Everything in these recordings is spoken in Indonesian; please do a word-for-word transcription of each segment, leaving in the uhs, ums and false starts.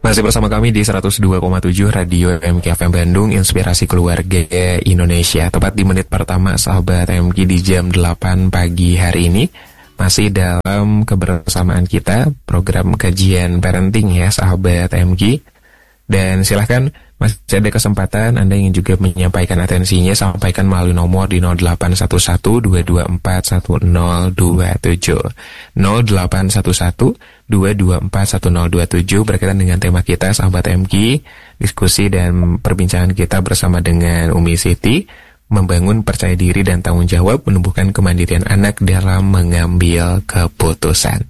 Masih bersama kami di seratus dua koma tujuh Radio M K F M Bandung, Inspirasi Keluarga Indonesia. Tepat di menit pertama sahabat M K di jam delapan pagi hari ini. Masih dalam kebersamaan kita, program kajian parenting ya sahabat M K. Dan silahkan, masih ada kesempatan Anda yang juga menyampaikan atensinya, sampaikan melalui nomor di nol delapan satu satu dua dua empat satu nol dua tujuh nol delapan satu satu dua dua empat satu nol dua tujuh berkaitan dengan tema kita sahabat M K. Diskusi dan perbincangan kita bersama dengan Umi Siti, membangun percaya diri dan tanggung jawab, menumbuhkan kemandirian anak dalam mengambil keputusan.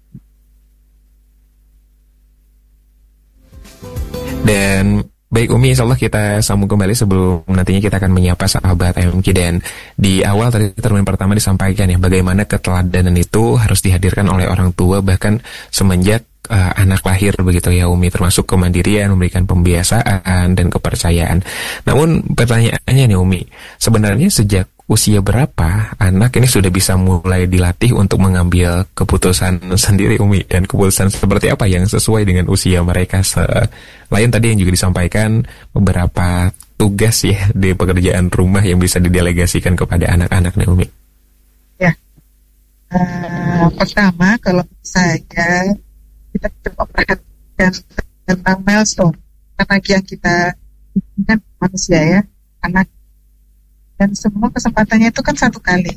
Dan baik Umi, insya Allah kita sambung kembali sebelum nantinya kita akan menyapa sahabat M K. Dan di awal tadi termin pertama disampaikan ya, bagaimana keteladanan itu harus dihadirkan oleh orang tua bahkan semenjak uh, anak lahir begitu ya Umi, termasuk kemandirian, memberikan pembiasaan dan kepercayaan. Namun pertanyaannya nih Umi, sebenarnya sejak usia berapa anak ini sudah bisa mulai dilatih untuk mengambil keputusan sendiri Umi, dan keputusan seperti apa yang sesuai dengan usia mereka? Selain tadi yang juga disampaikan beberapa tugas ya di pekerjaan rumah yang bisa didelegasikan kepada anak-anak nih Umi. Ya, uh, pertama kalau saya kita coba perhatikan tentang milestone, karena yang kita inginkan manusia ya, anak. Dan semua kesempatannya itu kan satu kali,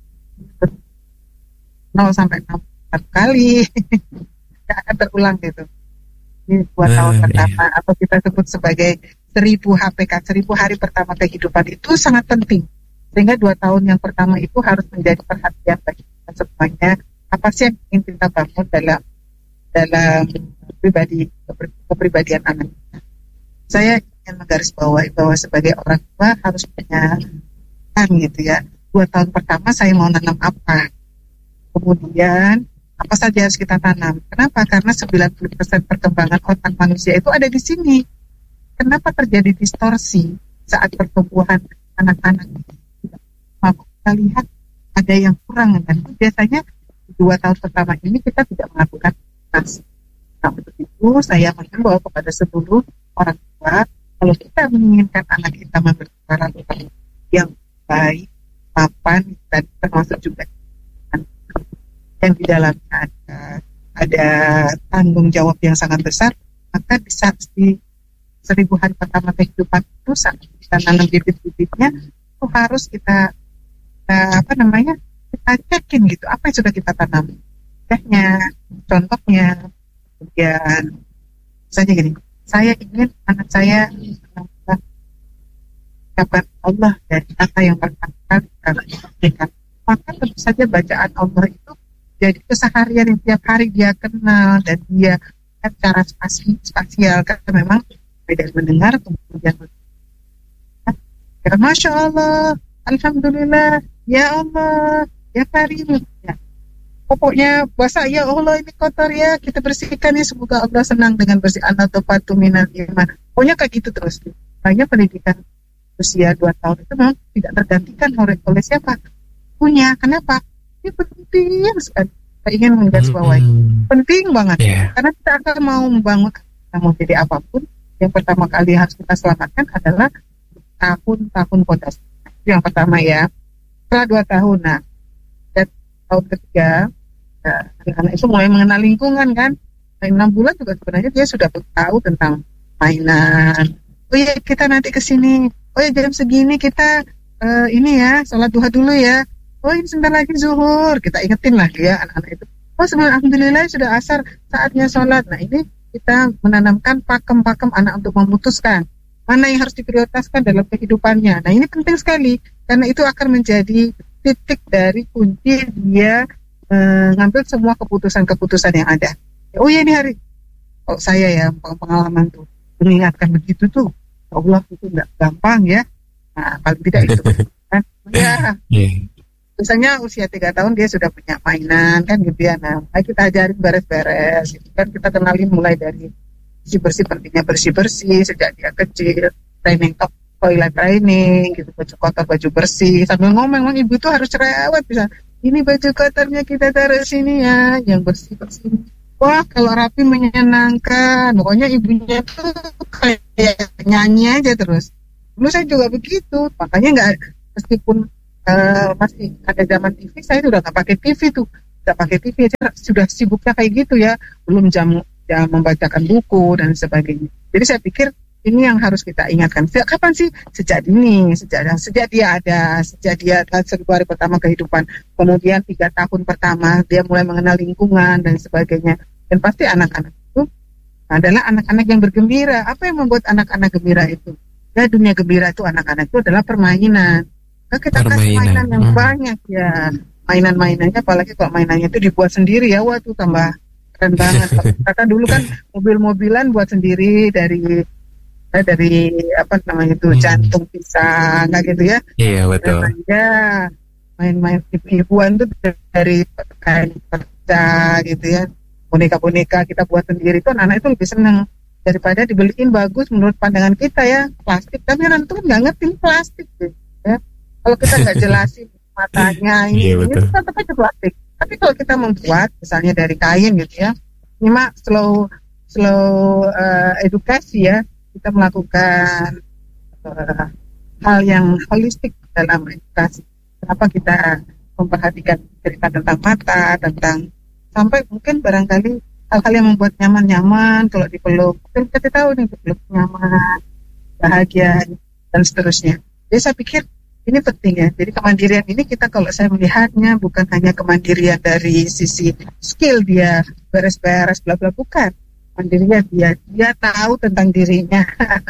nol sampai enam satu kali, tidak akan terulang gitu. Ini dua uh, tahun pertama iya. Atau kita sebut sebagai seribu H P K, seribu hari pertama kehidupan itu sangat penting. Sehingga dua tahun yang pertama itu harus menjadi perhatian bagi kita semuanya. Apa sih yang ingin kita bangun dalam dalam pribadi kepribadian anak kita? Saya ingin menggarisbawahi bahwa sebagai orang tua harus punya kan gitu ya. Dua tahun pertama saya mau nanam apa, kemudian apa saja harus kita tanam. Kenapa? Karena sembilan puluh persen perkembangan otak manusia itu ada di sini. Kenapa terjadi distorsi saat pertumbuhan anak-anak? Maka kita lihat ada yang kurang, dan biasanya dua tahun pertama ini kita tidak melakukan aktivitas. Nah, untuk itu saya menghimbau kepada seluruh orang tua, kalau kita menginginkan anak kita memberi karakter yang baik, papan, dan termasuk juga yang di dalamnya ada, ada tanggung jawab yang sangat besar, maka di saat di seribu hari pertama kehidupan itu saat kita nanam bibit-bibitnya itu harus kita, kita apa namanya kita cekin gitu, apa yang sudah kita tanam, contohnya, contohnya, kemudian saja gini, saya ingin anak saya dapat Allah dari kata yang pertama kali kalau diberikan, maka tentu saja bacaan Allah itu jadi keseharian yang tiap hari dia kenal, dan dia secara spasi, spasial kan memang beda mendengar kemudian ya, Masya Allah, Alhamdulillah, Ya Allah, Ya Karim ya. Pokoknya puasa ya Allah ini kotor ya, kita bersihkan ya, semoga Allah senang dengan bersih anak atau patu minal iman. Pokoknya kayak gitu terus. Banyak pendidikan usia dua tahun itu memang tidak tergantikan oleh, oleh siapa punya. Kenapa? Ini penting sekali. Saya ingin menggarisbawahi mm-hmm. penting banget yeah. Karena kita akan mau membangun, kita mau jadi apapun, yang pertama kali harus kita selamatkan adalah tahun-tahun pondasi. Itu yang pertama ya. Setelah dua tahun, nah dan tahun ketiga ya, anak-anak itu mulai mengenal lingkungan kan. Enam bulan juga sebenarnya dia sudah tahu tentang mainan. Oh iya kita nanti kesini. Oh ya jam segini kita uh, ini ya sholat duha dulu ya. Oh ini sebentar lagi zuhur, kita ingetin lah ya anak-anak itu. Oh sebenarnya alhamdulillah sudah asar, saatnya sholat. Nah ini kita menanamkan pakem-pakem anak untuk memutuskan mana yang harus diprioritaskan dalam kehidupannya. Nah ini penting sekali karena itu akan menjadi titik dari kunci dia uh, ngambil semua keputusan-keputusan yang ada. Oh ya ini hari, kalau saya ya pengalaman tuh mengingatkan begitu tuh. Allah itu nggak gampang ya. Nah, paling tidak itu kan. Ya. Misalnya usia tiga tahun dia sudah punya mainan kan gitu ya. Nah, kita ajarin beres-beres. Gitu kan kita kenalin mulai dari bersih-bersih, pentingnya bersih-bersih sejak dia kecil. Training top toilet training gitu, baju kotor, baju bersih. Sambil ngomong, memang ibu itu harus cerewet bisa. Ini baju kotornya kita taruh sini ya, yang bersih-bersih. Wah, kalau rapi menyenangkan. Pokoknya ibunya tuh kayak nyanyi aja terus. Dulu saya juga begitu. Makanya nggak, meskipun uh, masih ada zaman T V, saya sudah nggak pakai T V tuh. Nggak pakai T V aja sudah sibuknya kayak gitu ya. Belum jam jam membacakan buku dan sebagainya. Jadi saya pikir ini yang harus kita ingatkan. Sejak kapan sih? Sejak dini, sejak sejak dia ada, sejak dia seribu hari pertama kehidupan. Kemudian tiga tahun pertama dia mulai mengenal lingkungan dan sebagainya. Dan pasti anak-anak itu adalah anak-anak yang bergembira. Apa yang membuat anak-anak gembira itu? Ya, dunia gembira itu anak-anak itu adalah permainan. Nah, kita kasih mainan yang hmm. banyak ya. Mainan-mainannya, apalagi kalau mainannya itu dibuat sendiri ya, wah tuh tambah keren banget. Karena dulu kan mobil-mobilan buat sendiri dari eh, dari apa namanya itu hmm. jantung pisang, kayak gitu ya. Iya betul. Dan, ya, main-main ibu-ibuan tuh dari kain perca gitu ya. Boneka-boneka kita buat sendiri, itu anak itu lebih senang daripada dibeliin bagus menurut pandangan kita ya, plastik. Tapi anak itu kan nggak ngerti plastik gitu, ya. Kalau kita nggak jelasin matanya ini, yeah, ini itu tetap aja plastik. Tapi kalau kita membuat misalnya dari kain gitu ya, ini mah slow slow uh, edukasi ya, kita melakukan uh, hal yang holistik dalam edukasi. Kenapa kita memperhatikan cerita tentang mata, tentang sampai mungkin barangkali hal-hal yang membuat nyaman-nyaman kalau dipeluk. Kita kita tahu nih dipeluk nyaman, bahagia dan seterusnya. Jadi saya pikir ini penting ya. Jadi kemandirian ini kita kalau saya melihatnya bukan hanya kemandirian dari sisi skill dia beres-beres bla bla, bukan. Mandirinya dia dia tahu tentang dirinya.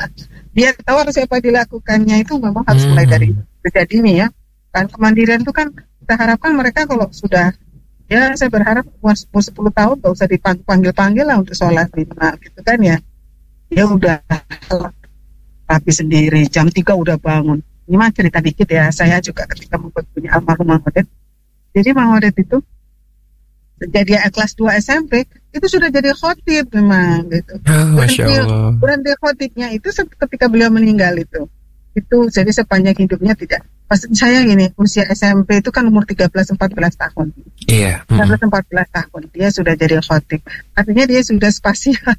Dia tahu harus apa dilakukannya, itu memang harus mulai dari sejak dini ya. Kan kemandirian itu kan kita harapkan mereka kalau sudah, ya saya berharap umur sepuluh tahun gak usah dipanggil-panggil lah untuk sholat lima gitu kan ya. Dia udah rapi sendiri, jam tiga udah bangun. Ini mah cerita dikit ya, saya juga ketika mempunyai almarhum Mang Odet. Jadi Mang Odet itu sejak dia kelas dua S M P itu sudah jadi khotib memang gitu. Oh, Masya Allah. Berhenti khotibnya itu ketika beliau meninggal itu. Itu jadi sepanjang hidupnya tidak. Maksud saya gini, usia S M P itu kan umur tiga belas sampai empat belas tahun. Iya. tiga belas sampai empat belas tahun dia sudah jadi khotib. Artinya dia sudah spasial.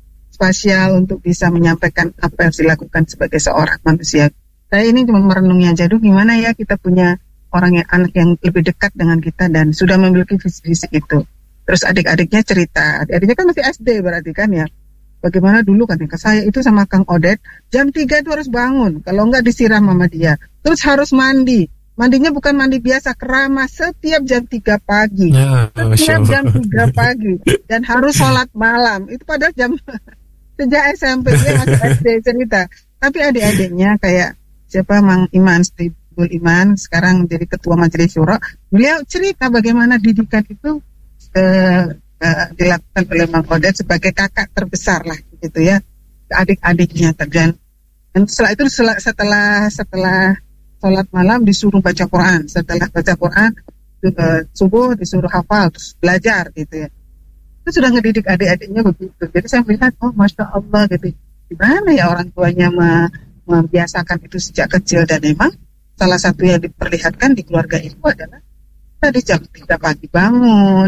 Spasial untuk bisa menyampaikan apa yang dilakukan sebagai seorang manusia. Saya ini cuma merenungi aja, duh gimana ya kita punya orang yang anak yang lebih dekat dengan kita dan sudah memiliki visi-visi itu. Terus adik-adiknya cerita, adik-adiknya kan masih S D berarti kan ya. Bagaimana dulu kan ke saya itu sama Kang Odet, jam tiga itu harus bangun, kalau enggak disiram sama dia. Terus harus mandi. Mandinya bukan mandi biasa, keramas setiap jam tiga pagi. Ya, setiap jam tiga pagi. Dan harus sholat malam. Itu padahal jam sejak S M P dia masih S D cerita. Tapi adik-adiknya kayak siapa Mang Iman, Stibul Iman, sekarang jadi ketua Majelis Syuro. Beliau cerita bagaimana didikan itu eh, uh, dilakukan oleh Mang Odet sebagai kakak terbesar lah gitu ya, adik-adiknya. Dan, dan setelah itu setelah setelah, setelah sholat malam disuruh baca Quran, setelah baca Quran uh, subuh disuruh hafal terus belajar gitu ya. Itu sudah ngedidik adik-adiknya begitu. Jadi saya melihat, oh Masya Allah gitu, gimana ya orang tuanya me- membiasakan itu sejak kecil. Dan memang salah satu yang diperlihatkan di keluarga itu adalah tadi jam tiga pagi bangun,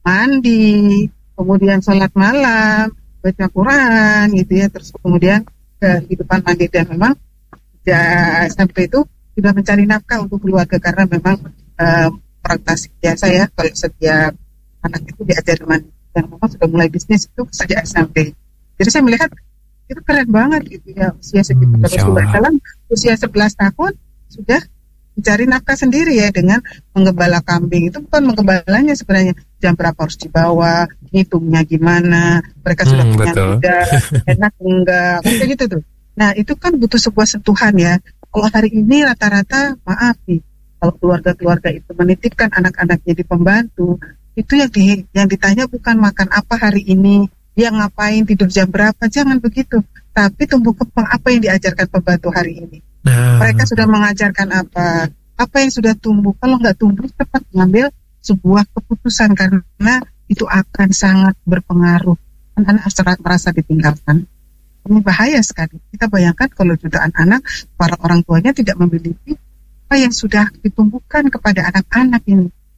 mandi, kemudian sholat malam, baca Quran gitu ya, terus kemudian kehidupan mandiri. Dan memang ya, sampai itu sudah mencari nafkah untuk keluarga karena memang um, praktis biasa ya kalau setiap anak itu diajar mandiri, dan memang sudah mulai bisnis itu sejak S M P. Jadi saya melihat itu keren banget gitu ya, usia segitu. Hmm, terus dalam usia sebelas tahun sudah mencari nafkah sendiri ya dengan menggembala kambing. Itu bukan menggembalanya sebenarnya, jam berapa harus dibawa, ngitungnya gimana, mereka sudah hmm, punya betul. kuda, enak enggak, kayak gitu tuh. Nah itu kan butuh sebuah sentuhan ya. Kalau hari ini rata-rata maaf nih, kalau keluarga-keluarga itu menitipkan anak-anaknya di pembantu, itu yang di, yang ditanya bukan makan apa hari ini, dia ngapain, tidur jam berapa, jangan begitu. Tapi tumbuh kembang apa yang diajarkan pembantu hari ini. Nah. Mereka sudah mengajarkan apa, apa yang sudah tumbuh. Kalau nggak tumbuh, cepat mengambil sebuah keputusan karena itu akan sangat berpengaruh. Anak-anak sangat merasa ditinggalkan. Ini bahaya sekali. Kita bayangkan kalau jutaan anak, para orang tuanya tidak memiliki apa yang sudah ditumbuhkan kepada anak-anak ini.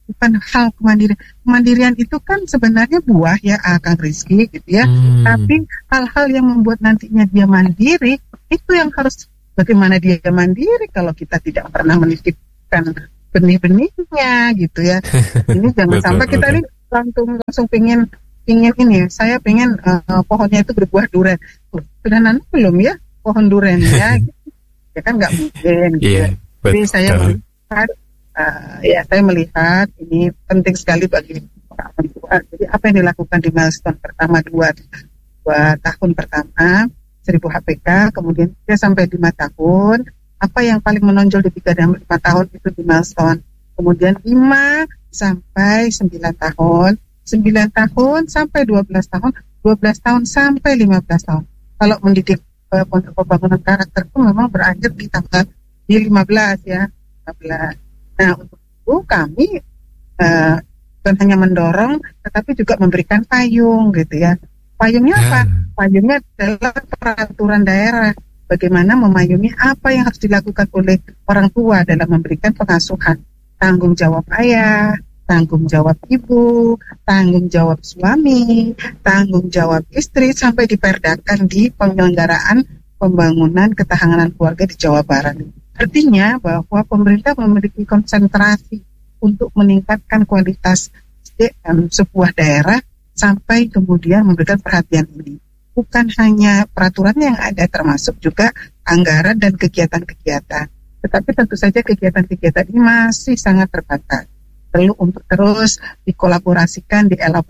bukan hal kemandirian. Kemandirian itu kan sebenarnya buah ya, ah, Kang Rizky gitu ya. Hmm. Tapi hal-hal yang membuat nantinya dia mandiri itu yang harus, bagaimana dia mandiri kalau kita tidak pernah menitipkan benih-benihnya gitu ya. Ini jangan betul, sampai kita ini langsung langsung pengen pengen ini. Saya pengen uh, pohonnya itu berbuah durian. Oh, sudah nanam belum ya pohon duriannya? Ya kan nggak mungkin. Gitu. Yeah, jadi saya melihat, uh, ya saya melihat ini penting sekali bagi orang tua. Jadi apa yang dilakukan di milestone pertama dua, dua tahun pertama seribu H P K, kemudian dia sampai lima tahun. Apa yang paling menonjol di tiga dan lima tahun itu di milestone. Kemudian lima sampai sembilan tahun, sembilan tahun sampai dua belas tahun, dua belas tahun sampai lima belas tahun. Kalau mendidik uh, untuk pembangunan karakter itu memang berakhir di tanggal di lima belas ya, lima belas. Nah, untuk itu kami uh, bukan hanya mendorong, tetapi juga memberikan payung gitu ya. Payungnya apa? Payungnya adalah peraturan daerah. Bagaimana memayungi apa yang harus dilakukan oleh orang tua dalam memberikan pengasuhan. Tanggung jawab ayah, tanggung jawab ibu, tanggung jawab suami, tanggung jawab istri, sampai diperdakan di penyelenggaraan pembangunan ketahanan keluarga di Jawa Barat. Artinya bahwa pemerintah memiliki konsentrasi untuk meningkatkan kualitas S D M sebuah daerah sampai kemudian memberikan perhatian ini. Bukan hanya peraturan yang ada, termasuk juga anggaran dan kegiatan-kegiatan. Tetapi tentu saja kegiatan-kegiatan ini masih sangat terbatas. Perlu untuk terus dikolaborasikan,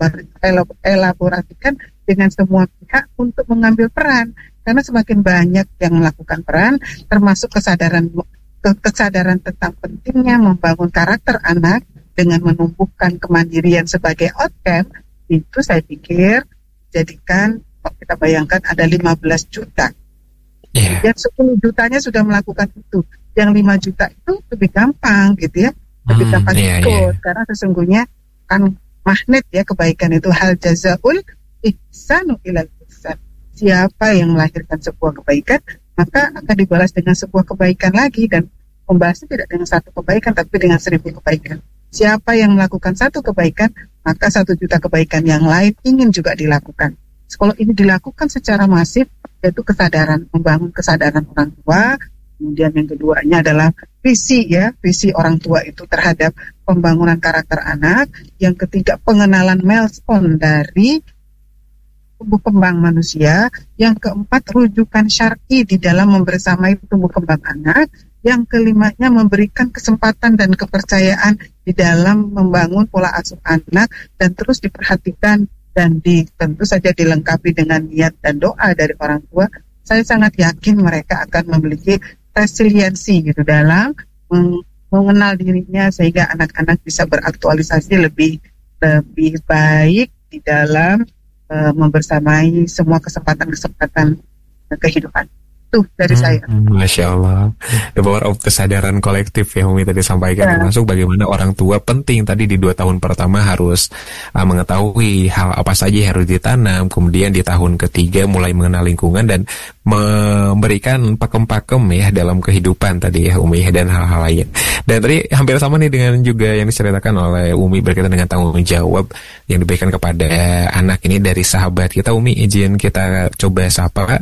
dielaborasikan dengan semua pihak untuk mengambil peran. Karena semakin banyak yang melakukan peran, termasuk kesadaran kesadaran tentang pentingnya membangun karakter anak dengan menumbuhkan kemandirian sebagai outcome, itu saya pikir jadikan, kita bayangkan ada lima belas juta. Yeah. Yang sepuluh jutanya sudah melakukan itu. Yang lima juta itu lebih gampang gitu ya. Lebih hmm, gampang yeah, ikut. Yeah. Karena sesungguhnya kan magnet ya kebaikan itu, hal jazaul ihsanu ilal ihsan. Siapa yang melahirkan sebuah kebaikan, maka akan dibalas dengan sebuah kebaikan lagi. Dan membalasnya tidak dengan satu kebaikan, tapi dengan seribu kebaikan. Siapa yang melakukan satu kebaikan, maka satu juta kebaikan yang lain ingin juga dilakukan. Kalau ini dilakukan secara masif, yaitu kesadaran, membangun kesadaran orang tua. Kemudian yang keduanya adalah visi ya, visi orang tua itu terhadap pembangunan karakter anak. Yang ketiga, pengenalan milestone dari tumbuh kembang manusia. Yang keempat, rujukan syar'i di dalam membersamai tumbuh kembang anak. Yang kelimanya, memberikan kesempatan dan kepercayaan di dalam membangun pola asuh anak dan terus diperhatikan dan di, tentu saja dilengkapi dengan niat dan doa dari orang tua. Saya sangat yakin mereka akan memiliki resiliensi gitu dalam meng- mengenal dirinya, sehingga anak-anak bisa beraktualisasi lebih lebih baik di dalam uh, membersamai semua kesempatan-kesempatan uh, kehidupan. Tuh dari hmm, saya. Masya Allah. The power of kesadaran kolektif yang Umi tadi sampaikan, ya. Termasuk bagaimana orang tua penting tadi di dua tahun pertama harus uh, mengetahui hal apa saja yang harus ditanam. Kemudian di tahun ketiga mulai mengenal lingkungan dan memberikan pakem-pakem ya dalam kehidupan tadi ya Umi dan hal-hal lain. Dan tadi hampir sama nih dengan juga yang diceritakan oleh Umi berkaitan dengan tanggung jawab yang diberikan kepada anak ini dari sahabat kita. Umi izin kita coba sapa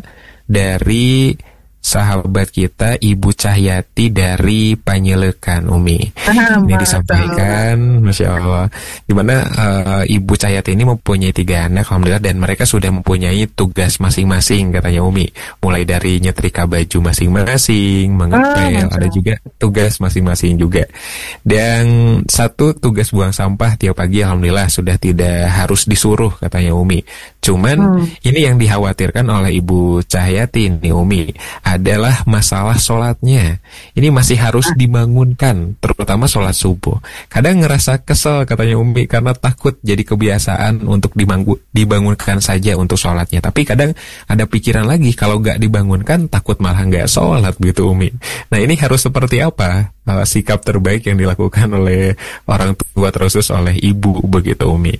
dari sahabat kita Ibu Cahyati dari Panyelekan, Umi. Ini disampaikan, Masya Allah, dimana uh, Ibu Cahyati ini mempunyai tiga anak, Alhamdulillah, dan mereka sudah mempunyai tugas masing-masing, katanya Umi. Mulai dari nyetrika baju masing-masing, mengepel, oh, ada juga tugas masing-masing juga. Dan satu tugas buang sampah tiap pagi, Alhamdulillah, sudah tidak harus disuruh, katanya Umi. Cuman hmm. ini yang dikhawatirkan oleh Ibu Cahyati ini, Umi, adalah masalah sholatnya. Ini masih harus dibangunkan, terutama sholat subuh. Kadang ngerasa kesel, katanya Umi, karena takut jadi kebiasaan untuk dimanggu, dibangunkan saja untuk sholatnya. Tapi kadang ada pikiran lagi, kalau nggak dibangunkan takut malah nggak sholat gitu, Umi. Nah, ini harus seperti apa uh, sikap terbaik yang dilakukan oleh orang tua, terkhusus oleh ibu begitu, Umi?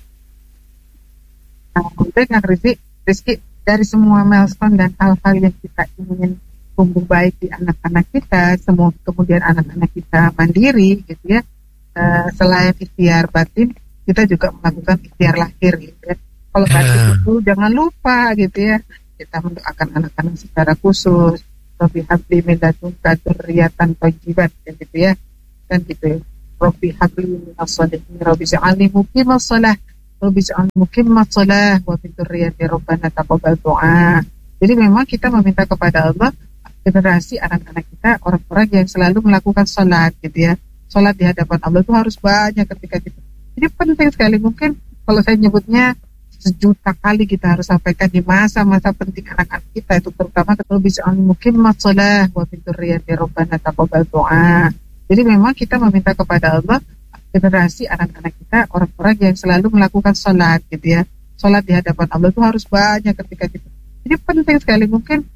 Nah, Rizky, Rizky, dari semua milestone dan hal-hal yang kita ingin tumbuh baik di anak-anak kita, semua kemudian anak-anak kita mandiri gitu ya, uh, selain ikhtiar batin, kita juga melakukan ikhtiar lahir gitu ya. Kalau batin itu jangan lupa gitu ya, kita mendoakan anak-anak secara khusus. Rabbi habli min ladunka dzurriyyatan thayyibah gitu ya. Kan gitu ya. Rabbi habli minas shalihin, Rabbi ij'alni muqimas shalah, Rabbi ij'alni muqimas shalah wa min dzurriyyati rabbana taqabbal du'a. Jadi memang kita meminta kepada Allah generasi anak-anak kita orang-orang yang selalu melakukan sholat gitu ya. Sholat di hadapan Allah itu harus banyak ketika kita. Jadi penting sekali, mungkin kalau saya nyebutnya sejuta kali kita harus sampaikan di masa-masa penting anak-anak kita itu, terutama kalau bisa mungkin masalah wa dzurriyyati rabbana taqabbal du'a. Jadi memang kita meminta kepada Allah generasi anak-anak kita orang-orang yang selalu melakukan sholat gitu ya. Sholat di hadapan Allah itu harus banyak ketika kita. Jadi penting sekali, mungkin